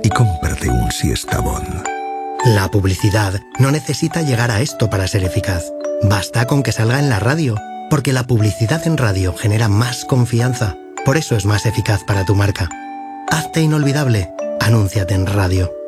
y cómprate un Siestabón. La publicidad no necesita llegar a esto para ser eficaz. Basta con que salga en la radio, porque la publicidad en radio genera más confianza. Por eso es más eficaz para tu marca. Hazte inolvidable. Anúnciate en radio.